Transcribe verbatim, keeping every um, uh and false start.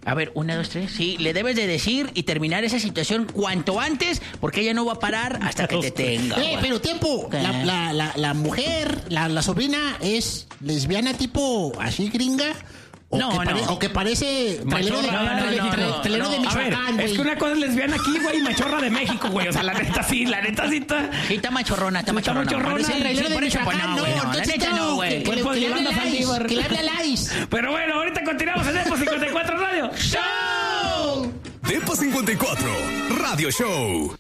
A ver, una, dos, tres. Sí, le debes de decir y terminar esa situación cuanto antes, porque ella no va a parar hasta que te tenga. Eh, güey. pero tiempo, ¿Qué? la, la, la, la mujer, la, la sobrina es lesbiana tipo así gringa. O, No, que no. pare- o que parece trailero de, no, no, no, tra- no, trailero no. de A ver, Michoacán, Es güey. que una cosa es lesbiana aquí, güey, y machorra de México, güey. O sea, la neta sí, la neta sí está. Sí, está machorrona, está Está machorrona. machorrona. Sí, El trailero sí, de por eso, pues, Michoacán, no, güey, no, la entonces neta no, güey. que, que, le- Cuerpo que de le hable Yolanda a Lais, Saldívar. que le hable a Lais. Pero bueno, ahorita continuamos en Depo cincuenta y cuatro Radio. ¡Show! Depo cincuenta y cuatro Radio Show.